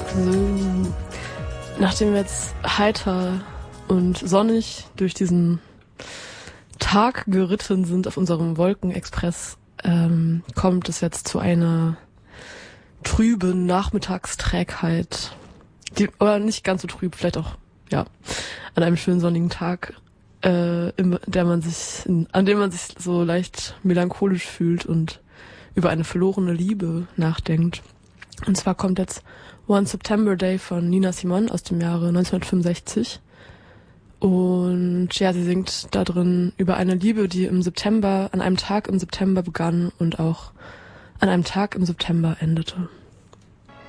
So, nachdem wir jetzt heiter und sonnig durch diesen Tag geritten sind auf unserem Wolkenexpress, kommt es jetzt zu einer trüben Nachmittagsträgheit, oder nicht ganz so trüb, vielleicht auch, ja, an einem schönen sonnigen Tag, an dem man sich so leicht melancholisch fühlt und über eine verlorene Liebe nachdenkt. Und zwar kommt jetzt One September Day von Nina Simone aus dem Jahre 1965. Und ja, sie singt da drin über eine Liebe, die an einem Tag im September begann und auch an einem Tag im September endete.